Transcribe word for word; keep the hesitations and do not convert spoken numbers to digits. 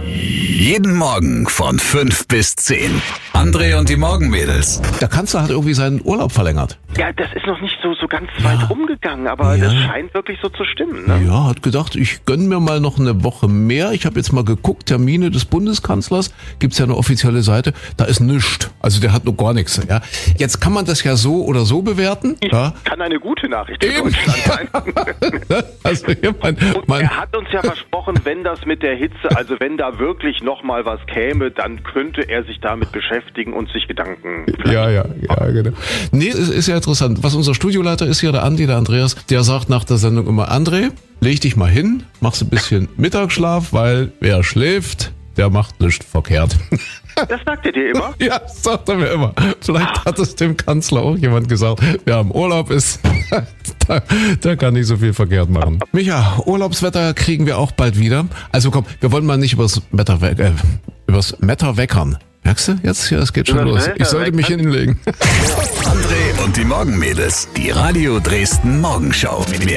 Jeden Morgen von fünf bis zehn. André und die Morgenmädels. Der Kanzler hat irgendwie seinen Urlaub verlängert. Ja, das ist noch nicht so, so ganz weit Ja. rumgegangen, aber Ja. das scheint wirklich so zu stimmen. Ne? Ja, hat gedacht, ich gönn mir mal noch eine Woche mehr. Ich habe jetzt mal geguckt, Termine des Bundeskanzlers, gibt's ja eine offizielle Seite, da ist nichts. Also der hat noch gar nichts. Ja. Jetzt kann man das ja so oder so bewerten. Ja. Kann eine gute Nachricht für Eben. Deutschland sein. Also hier mein, Und mein, er hat uns ja versprochen, wenn das mit der Hitze, also wenn da wirklich nochmal was käme, dann könnte er sich damit beschäftigen und sich Gedanken Ja, ja, ja, genau. Nee, es ist ja interessant. Was unser Studioleiter ist ja der Andi, der Andreas, der sagt nach der Sendung immer, André, leg dich mal hin, machst ein bisschen Mittagsschlaf, weil wer schläft, der macht nichts verkehrt. Das sagt er dir immer? Ja, das sagt er mir immer. Vielleicht hat es dem Kanzler auch jemand gesagt, wer im Urlaub ist, der, der kann nicht so viel verkehrt machen. Micha, Urlaubswetter kriegen wir auch bald wieder. Also komm, wir wollen mal nicht übers Wetter, we- äh, übers Wetter weckern. Merkst du? Jetzt hier, es geht schon Übers los. Wetter Ich sollte mich weckern? hinlegen. André und die Morgenmädels. Die Radio Dresden Morgenschau.